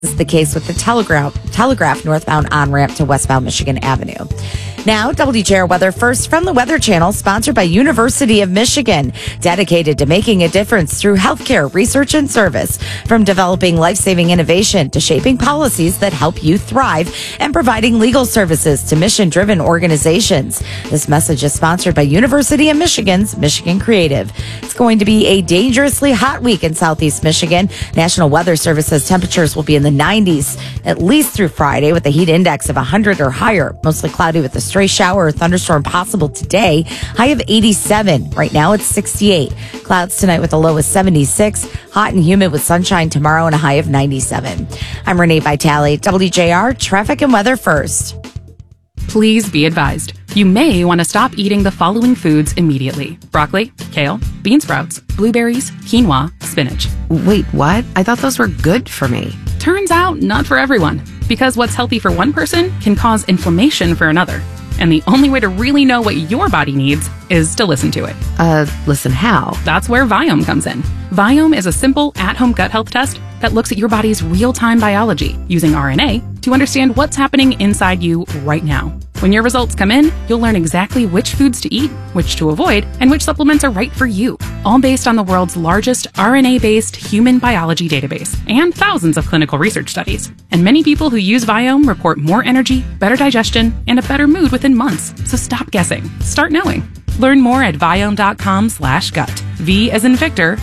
This is the case with the Telegraph northbound on-ramp to westbound Michigan Avenue. Now, WJR Weather First from the Weather Channel, sponsored by University of Michigan, dedicated to making a difference through healthcare, research, and service. From developing life-saving innovation to shaping policies that help you thrive and providing legal services to mission-driven organizations. This message is sponsored by University of Michigan's Michigan Creative. It's going to be a dangerously hot week in Southeast Michigan. National Weather Service says temperatures will be in the 90s at least through Friday with a heat index of 100 or higher. Mostly cloudy with a stray shower or thunderstorm possible today. High of 87. Right now it's 68. Clouds tonight with a low of 76. Hot and humid with sunshine tomorrow and a high of 97. I'm Renee Vitale, WJR Traffic and Weather First. Please be advised. You may want to stop eating the following foods immediately. Broccoli, kale, bean sprouts, blueberries, quinoa, spinach. Wait, what? I thought those were good for me. Turns out, not for everyone. Because what's healthy for one person can cause inflammation for another. And the only way to really know what your body needs is to listen to it. Listen how? That's where Viome comes in. Viome is a simple at-home gut health test that looks at your body's real-time biology using RNA to understand what's happening inside you right now. When your results come in, you'll learn exactly which foods to eat, which to avoid, and which supplements are right for you. All based on the world's largest RNA-based human biology database and thousands of clinical research studies. And many people who use Viome report more energy, better digestion, and a better mood within months. So stop guessing. Start knowing. Learn more at Viome.com/gut. V as in Victor,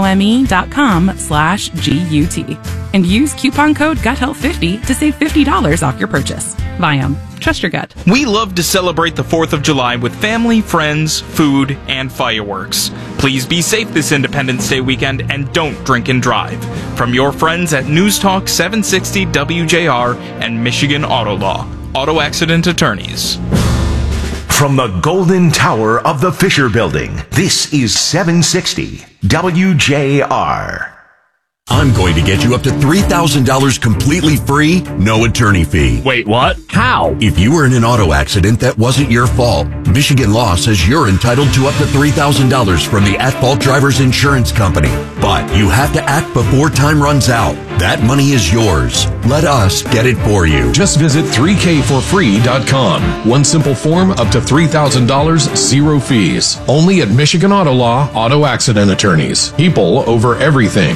IOME.com/GUT. And use coupon code GUTHEALTH50 to save $50 off your purchase. Viome. Trust your gut. We love to celebrate the 4th of July with family, friends, food, and fireworks. Please be safe this Independence Day weekend and don't drink and drive. From your friends at News Talk 760 WJR and Michigan Auto Law. Auto Accident Attorneys. From the Golden Tower of the Fisher Building, this is 760 WJR. I'm going to get you up to $3,000 completely free, no attorney fee. Wait, what? How? If you were in an auto accident that wasn't your fault, Michigan law says you're entitled to up to $3,000 from the at-fault driver's insurance company. But you have to act before time runs out. That money is yours. Let us get it for you. Just visit 3kforfree.com. One simple form, up to $3,000, zero fees. Only at Michigan Auto Law, Auto Accident Attorneys. People over everything.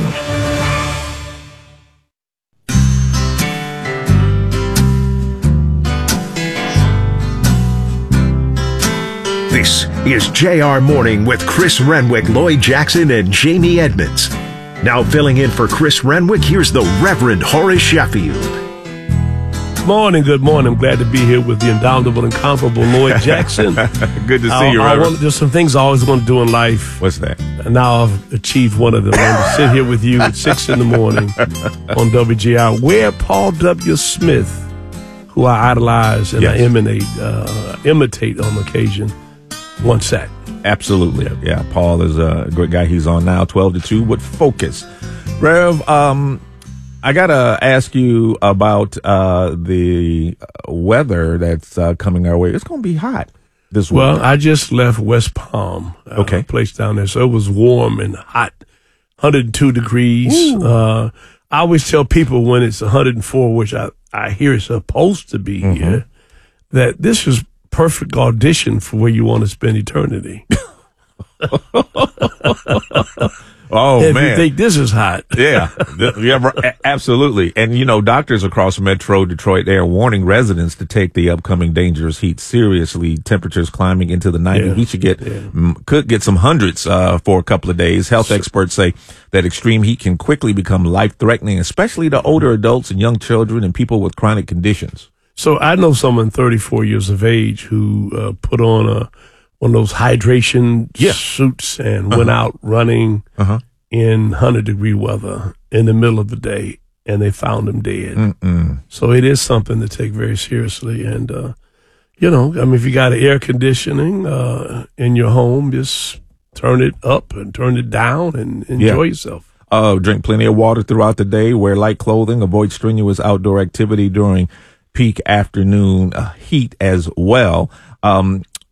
This is JR Morning with Chris Renwick, Lloyd Jackson, and Jamie Edmonds. Now filling in for Chris Renwick, here's the Reverend Horace Sheffield. Good morning. I'm glad to be here with the indomitable, incomparable Lloyd Jackson. Good to see you, Reverend. There's some things I always want to do in life. What's that? And now I've achieved one of them. I want to sit here with you at 6 in the morning on WGR, where Paul W. Smith, who I idolize and I imitate on occasion, once sat. Absolutely. Yeah, Paul is a great guy. He's on now, 12 to 2 with Focus. Rev, I got to ask you about the weather that's coming our way. It's going to be hot this week. Well, I just left West Palm, place down there, so it was warm and hot, 102 degrees. I always tell people when it's 104, which I hear it's supposed to be here, that this is perfect audition for where you want to spend eternity. Man. You think this is hot. Yeah, absolutely. And, doctors across Metro Detroit, they are warning residents to take the upcoming dangerous heat seriously. Temperatures climbing into the 90s. We could get some hundreds for a couple of days. Health experts say that extreme heat can quickly become life-threatening, especially to older adults and young children and people with chronic conditions. So I know someone 34 years of age who put on one of those hydration suits and went out running in 100-degree weather in the middle of the day, and they found him dead. So it is something to take very seriously. And, if you got air conditioning in your home, just turn it up and turn it down and enjoy yourself. Drink plenty of water throughout the day, wear light clothing, avoid strenuous outdoor activity during peak afternoon heat as well.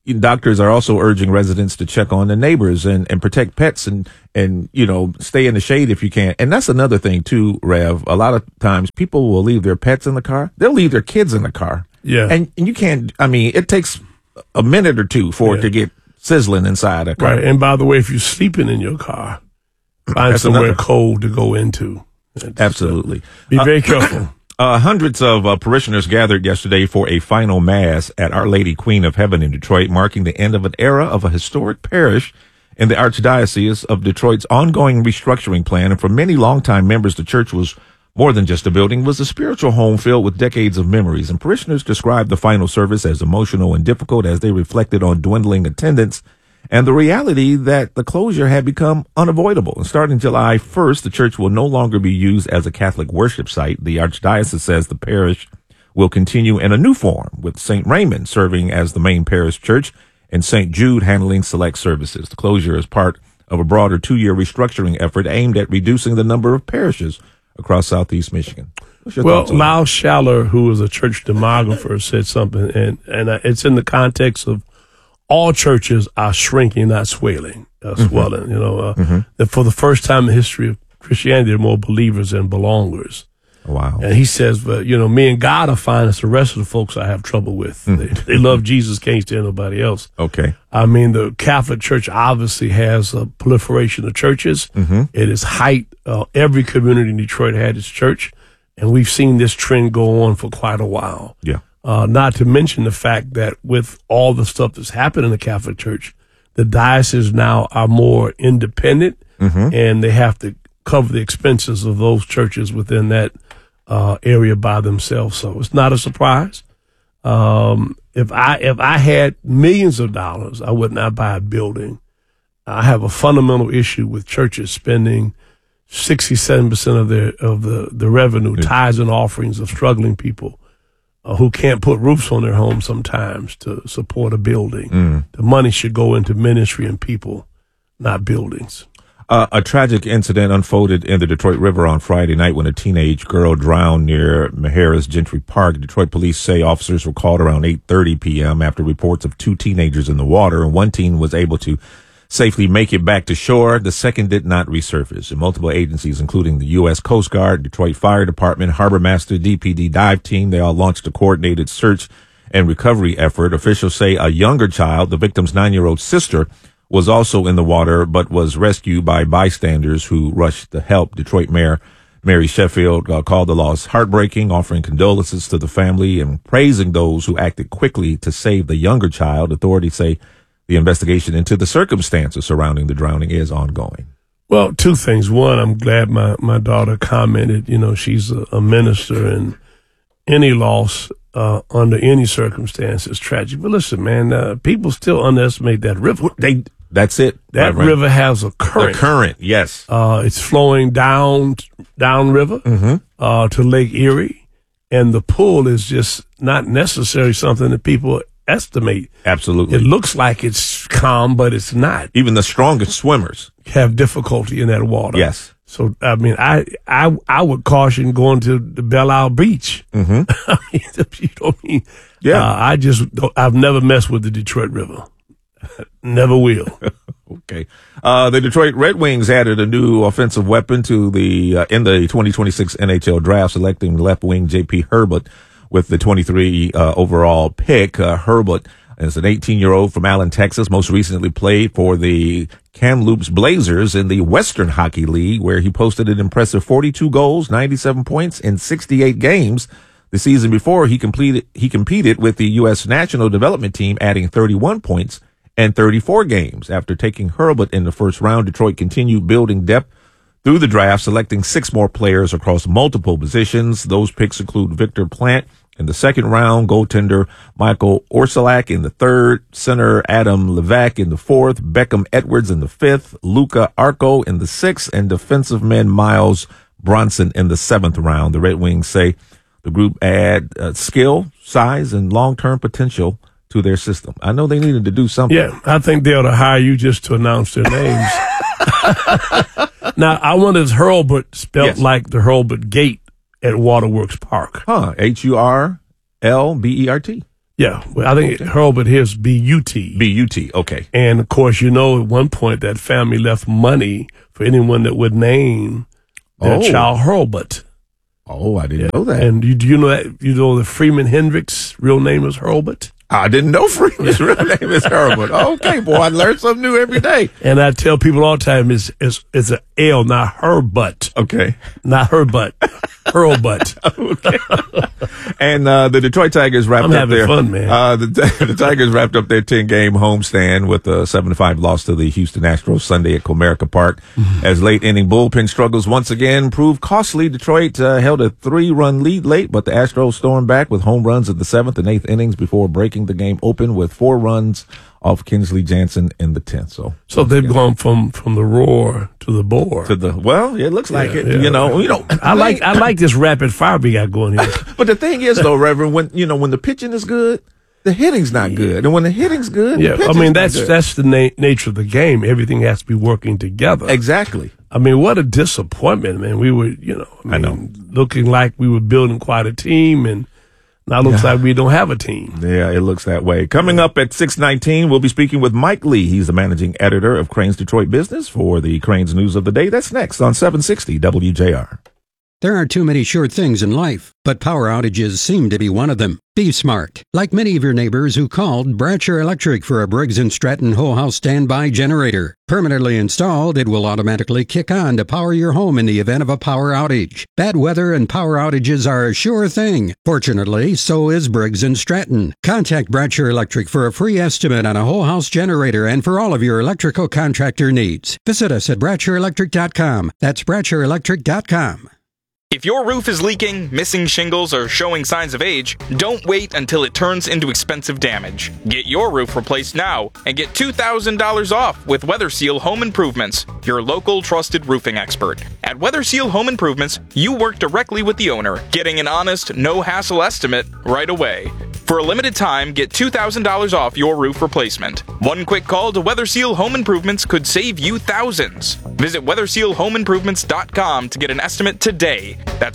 doctors are also urging residents to check on the neighbors and protect pets and stay in the shade if you can. And that's another thing too, Rev. A lot of times people will leave their pets in the car. They'll leave their kids in the car. Yeah. And you can't, it takes a minute or two for it to get sizzling inside a car. Right. And by the way, if you're sleeping in your car, find somewhere cold to go into. Absolutely. Be very careful. Hundreds of parishioners gathered yesterday for a final mass at Our Lady Queen of Heaven in Detroit, marking the end of an era of a historic parish in the Archdiocese of Detroit's ongoing restructuring plan. And for many longtime members, the church was more than just a building, was a spiritual home filled with decades of memories. And parishioners described the final service as emotional and difficult as they reflected on dwindling attendance and the reality that the closure had become unavoidable. And starting July 1st, the church will no longer be used as a Catholic worship site. The Archdiocese says the parish will continue in a new form, with St. Raymond serving as the main parish church and St. Jude handling select services. The closure is part of a broader 2-year restructuring effort aimed at reducing the number of parishes across Southeast Michigan. Well, Lyle Schaller, who is a church demographer, said something, and it's in the context of all churches are shrinking, not swelling. Swelling. That for the first time in history of Christianity, there are more believers than belongers. Wow. And he says, but me and God are fine. It's the rest of the folks I have trouble with. They love Jesus, can't stand nobody else. Okay. The Catholic Church obviously has a proliferation of churches. It is height. Every community in Detroit had its church, and we've seen this trend go on for quite a while. Yeah. Not to mention the fact that with all the stuff that's happened in the Catholic Church, the dioceses now are more independent, and they have to cover the expenses of those churches within that area by themselves. So it's not a surprise. If I had millions of dollars, I would not buy a building. I have a fundamental issue with churches spending 67% of the revenue, tithes and offerings of struggling people who can't put roofs on their homes sometimes to support a building. The money should go into ministry and people, not buildings. A tragic incident unfolded in the Detroit River on Friday night when a teenage girl drowned near Meharris Gentry Park. Detroit police say officers were called around 8:30 p.m. after reports of 2 teenagers in the water, and one teen was able to safely make it back to shore. The second did not resurface. And multiple agencies, including the U.S. Coast Guard, Detroit Fire Department, Harbor Master, DPD dive team, they all launched a coordinated search and recovery effort. Officials say a younger child, the victim's 9-year-old sister, was also in the water, but was rescued by bystanders who rushed to help. Detroit Mayor Mary Sheffield called the loss heartbreaking, offering condolences to the family and praising those who acted quickly to save the younger child. Authorities say the investigation into the circumstances surrounding the drowning is ongoing. Well, 2 things. One, I'm glad my daughter commented, she's a minister, and any loss under any circumstance is tragic. But listen, man, people still underestimate that river. That's it. That river has a current. The current, yes. It's flowing down river to Lake Erie, and the pool is just not necessarily something that people estimate. Absolutely. It looks like it's calm, but it's not. Even the strongest swimmers have difficulty in that water. Yes. So, I would caution going to the Belle Isle Beach. Yeah. I've never messed with the Detroit River. Never will. Okay. The Detroit Red Wings added a new offensive weapon to in the 2026 NHL draft, selecting left wing J.P. Herbert with the 23 overall pick. Herbert is an 18-year-old from Allen, Texas, most recently played for the Kamloops Blazers in the Western Hockey League, where he posted an impressive 42 goals, 97 points in 68 games. The season before, he competed with the U.S. National Development Team, adding 31 points and 34 games. After taking Herbert in the first round, Detroit continued building depth through the draft, selecting 6 more players across multiple positions. Those picks include Victor Plant in the second round, goaltender Michael Orsulak in the third, center Adam Levac in the fourth, Beckham Edwards in the fifth, Luca Arco in the sixth, and defensive man Miles Bronson in the 7th round. The Red Wings say the group add skill, size, and long-term potential to their system. I know they needed to do something. Yeah, I think they ought to hire you just to announce their names. Now, I wonder if Hurlburt spelled like the Hurlburt Gate at Waterworks Park. Hurlbert. Yeah, well, I think Hurlbut here is B-U-T. B-U-T, okay. And, of course, at one point that family left money for anyone that would name their child Hurlbut. Oh, I didn't know that. And do you know that Freeman Hendricks' real name is Hurlbut? I didn't know Freeman's real name is Hurlbut. Okay, boy, I learn something new every day. And I tell people all the time it's an L, not her butt. Okay. Not her butt. Hurlbut. Okay. And the Detroit Tigers wrapped I'm up having their fun, man. The Tigers wrapped up their 10-game homestand with a 7-5 loss to the Houston Astros Sunday at Comerica Park. As late inning bullpen struggles once again proved costly. Detroit held a 3-run lead late, but the Astros stormed back with home runs in the 7th and 8th innings before breaking the game open with 4 runs off Kinsley Jansen in the 10th. So they've gone from the roar to the bore. It looks like it. Yeah. I like this rapid fire we got going here. But the thing is, though, Reverend, when the pitching is good, the hitting's not good, and when the hitting's good, that's the nature of the game. Everything has to be working together. Exactly. I mean, what a disappointment, man. We were, I know, looking like we were building quite a team, and now it looks like we don't have a team. Yeah, it looks that way. Coming up at 6:19, we'll be speaking with Mike Lee. He's the managing editor of Crain's Detroit Business for the Crain's News of the Day. That's next on 760 WJR. There aren't too many sure things in life, but power outages seem to be one of them. Be smart, like many of your neighbors who called Bratcher Electric for a Briggs & Stratton whole house standby generator. Permanently installed, it will automatically kick on to power your home in the event of a power outage. Bad weather and power outages are a sure thing. Fortunately, so is Briggs & Stratton. Contact Bratcher Electric for a free estimate on a whole house generator and for all of your electrical contractor needs. Visit us at BratcherElectric.com. That's BratcherElectric.com. If your roof is leaking, missing shingles, or showing signs of age, don't wait until it turns into expensive damage. Get your roof replaced now and get $2,000 off with WeatherSeal Home Improvements, your local trusted roofing expert. At WeatherSeal Home Improvements, you work directly with the owner, getting an honest, no-hassle estimate right away. For a limited time, get $2,000 off your roof replacement. One quick call to WeatherSeal Home Improvements could save you thousands. Visit WeatherSealHomeImprovements.com to get an estimate today. That's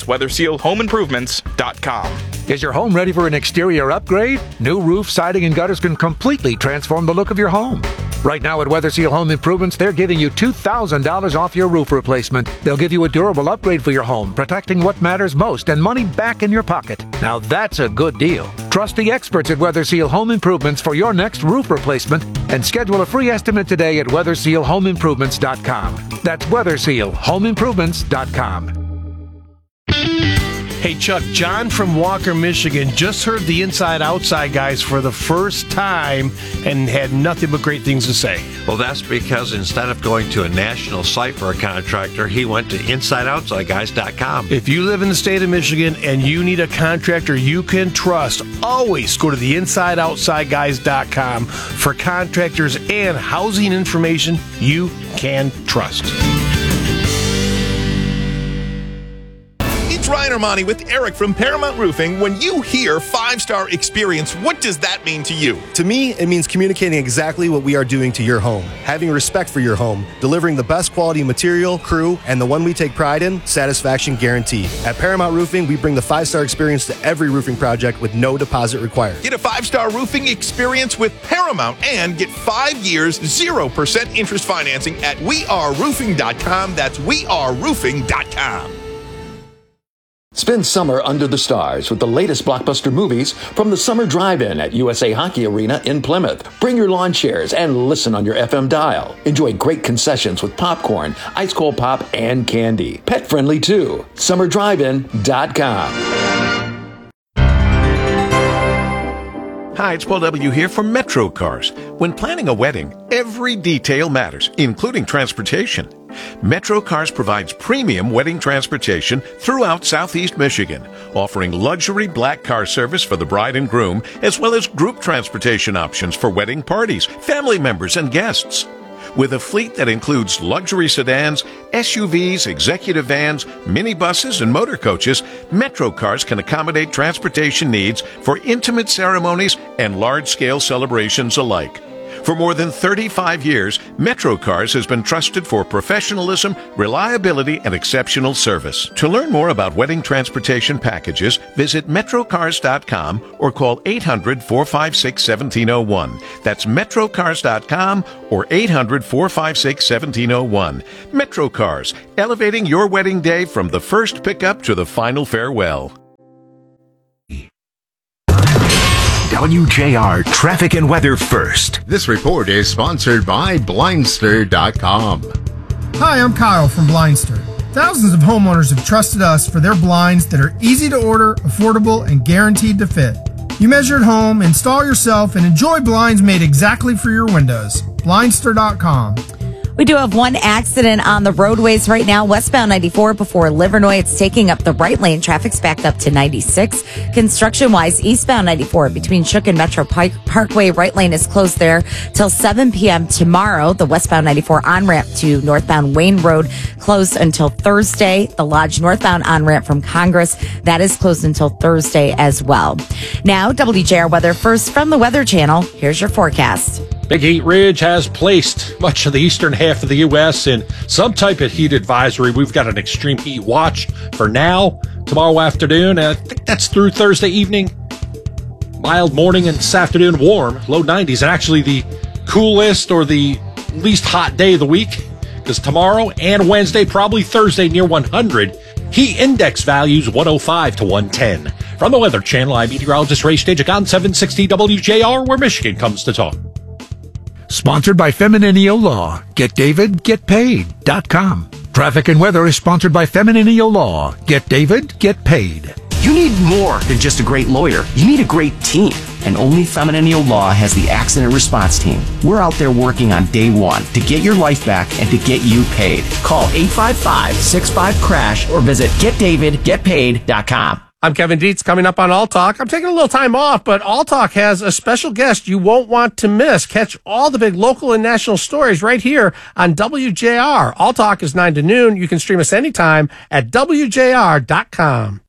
WeatherSealHomeImprovements.com. Is your home ready for an exterior upgrade? New roof, siding, and gutters can completely transform the look of your home. Right now at WeatherSeal Home Improvements, they're giving you $2,000 off your roof replacement. They'll give you a durable upgrade for your home, protecting what matters most and money back in your pocket. Now that's a good deal. Trust the experts at WeatherSeal Home Improvements for your next roof replacement and schedule a free estimate today at WeatherSealHomeImprovements.com. That's WeatherSealHomeImprovements.com. Hey, Chuck, John from Walker, Michigan just heard the Inside Outside guys for the first time and had nothing but great things to say. Well, that's because instead of going to a national site for a contractor, he went to InsideOutsideGuys.com. If you live in the state of Michigan and you need a contractor you can trust, always go to the InsideOutsideGuys.com for contractors and housing information you can trust. It's Ryan Armani with Eric from Paramount Roofing. When you hear 5-star experience, what does that mean to you? To me, it means communicating exactly what we are doing to your home, having respect for your home, delivering the best quality material, crew, and the one we take pride in, satisfaction guarantee. At Paramount Roofing, we bring the 5-star experience to every roofing project with no deposit required. Get a 5-star roofing experience with Paramount and get 5 years, 0% interest financing at weareroofing.com. That's weareroofing.com. Spend summer under the stars with the latest blockbuster movies from the Summer Drive-In at USA Hockey Arena in Plymouth. Bring your lawn chairs and listen on your FM dial. Enjoy great concessions with popcorn, ice cold pop, and candy. Pet friendly too. SummerDriveIn.com. Hi, it's Paul W. here from Metro Cars. When planning a wedding, every detail matters, including transportation. Metro Cars provides premium wedding transportation throughout Southeast Michigan, offering luxury black car service for the bride and groom, as well as group transportation options for wedding parties, family members, and guests. With a fleet that includes luxury sedans, SUVs, executive vans, minibuses, and motor coaches, Metro Cars can accommodate transportation needs for intimate ceremonies and large-scale celebrations alike. For more than 35 years, MetroCars has been trusted for professionalism, reliability, and exceptional service. To learn more about wedding transportation packages, visit metrocars.com or call 800-456-1701. That's metrocars.com or 800-456-1701. MetroCars, elevating your wedding day from the first pickup to the final farewell. WJR Traffic and Weather First. This report is sponsored by Blindster.com. Hi, I'm Kyle from Blindster. Thousands of homeowners have trusted us for their blinds that are easy to order, affordable, and guaranteed to fit. You measure at home, install yourself, and enjoy blinds made exactly for your windows. Blindster.com. We do have one accident on the roadways right now. Westbound 94 before Livernois. It's taking up the right lane. Traffic's backed up to 96. Construction-wise, eastbound 94 between Shook and Metro Parkway. Right lane is closed there till 7 p.m. tomorrow. The westbound 94 on-ramp to northbound Wayne Road closed until Thursday. The Lodge northbound on-ramp from Congress, that is closed until Thursday as well. Now, WJR weather first from the Weather Channel. Here's your forecast. Big heat ridge has placed much of the eastern half of the U.S. in some type of heat advisory. We've got an extreme heat watch for now, tomorrow afternoon. I think that's through Thursday evening. Mild morning and this afternoon, warm, low 90s. And actually the coolest or the least hot day of the week, because tomorrow and Wednesday, probably Thursday, near 100. Heat index values 105 to 110. From the Weather Channel, I'm meteorologist Ray Stajik on 760 WJR, where Michigan comes to talk. Sponsored by Femininio Law. GetDavidGetPaid.com. Traffic and weather is sponsored by Femininio Law. Get David, get paid. You need more than just a great lawyer. You need a great team. And only Femininio Law has the accident response team. We're out there working on day one to get your life back and to get you paid. Call 855-65-CRASH or visit GetDavidGetPaid.com. I'm Kevin Dietz. Coming up on All Talk, I'm taking a little time off, but All Talk has a special guest you won't want to miss. Catch all the big local and national stories right here on WJR. All Talk is 9 to noon. You can stream us anytime at WJR.com.